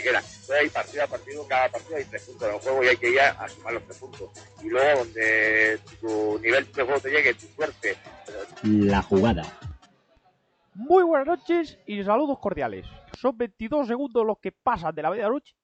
quiera. Entonces hay partido a partido, cada partido hay 3 puntos en el juego y hay que ir a sumar los 3 puntos. Y luego donde tu nivel de juego te llegue, tu suerte. La jugada. Muy buenas noches y saludos cordiales. Son 22 segundos los que pasan de la medianoche